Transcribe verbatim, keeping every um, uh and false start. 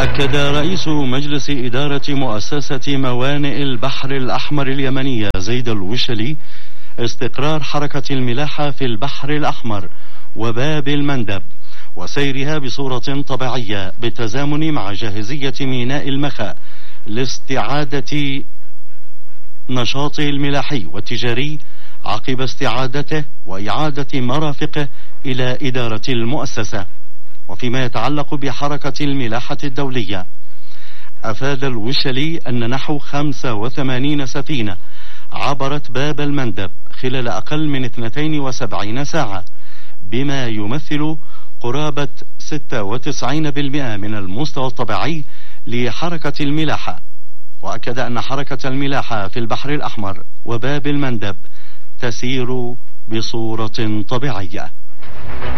أكد رئيس مجلس إدارة مؤسسة موانئ البحر الأحمر اليمنية زيد الوشلي استقرار حركة الملاحة في البحر الأحمر وباب المندب وسيرها بصورة طبيعية بالتزامن مع جاهزية ميناء المخا لاستعادة نشاطه الملاحي والتجاري عقب استعادته وإعادة مرافقه إلى إدارة المؤسسة. وفيما يتعلق بحركة الملاحة الدولية، أفاد الوشلي أن نحو خمسة وثمانين سفينة عبرت باب المندب خلال أقل من اثنتين وسبعين ساعة، بما يمثل قرابة ستة وتسعين بالمئة من المستوى الطبيعي لحركة الملاحة. وأكد أن حركة الملاحة في البحر الأحمر وباب المندب تسير بصورة طبيعية.